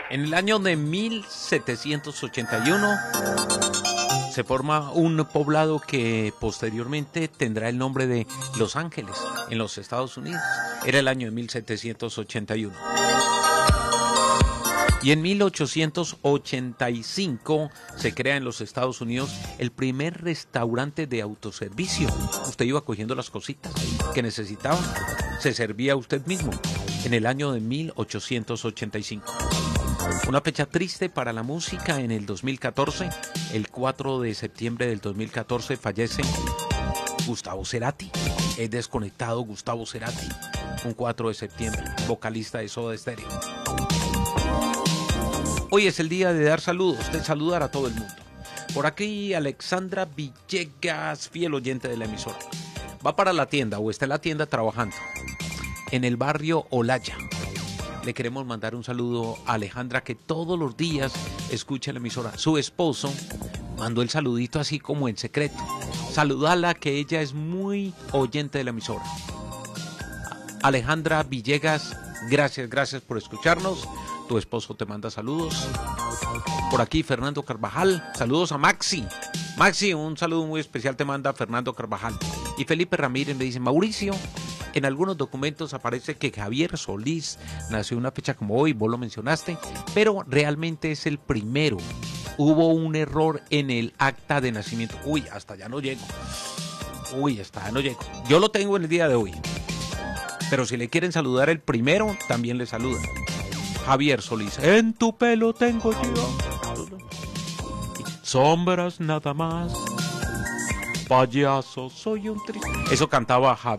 En el año de 1781 se forma un poblado que posteriormente tendrá el nombre de Los Ángeles, en los Estados Unidos. Era el año de 1781. Y en 1885 se crea en los Estados Unidos el primer restaurante de autoservicio. Usted iba cogiendo las cositas que necesitaba, se servía usted mismo, en el año de 1885. Una fecha triste para la música en el 2014. El 4 de septiembre del 2014 fallece Gustavo Cerati. Es desconectado Gustavo Cerati. Un 4 de septiembre, vocalista de Soda Stereo. Hoy es el día de dar saludos, de saludar a todo el mundo. Por aquí Alexandra Villegas, fiel oyente de la emisora. Va para la tienda o está en la tienda trabajando en el barrio Olaya. Le queremos mandar un saludo a Alejandra, que todos los días escucha la emisora. Su esposo mandó el saludito así como en secreto. Saludala, que ella es muy oyente de la emisora. Alejandra Villegas, gracias por escucharnos. Tu esposo te manda saludos. Por aquí Fernando Carvajal, saludos a Maxi. Maxi, un saludo muy especial te manda Fernando Carvajal. Y Felipe Ramírez me dice: Mauricio, en algunos documentos aparece que Javier Solís nació una fecha como hoy, vos lo mencionaste, pero realmente es el primero. Hubo un error en el acta de nacimiento. Uy, hasta allá no llego. Yo lo tengo en el día de hoy. Pero si le quieren saludar el primero, también le saludan. Javier Solís, en tu pelo tengo yo sombras nada más. Payaso, soy un triste. Eso cantaba Javier.